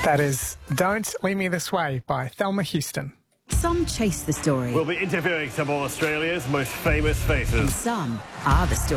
That is Don't Leave Me This Way by Thelma Houston. Some chase the story. We'll be interviewing some of Australia's most famous faces. And some are the story.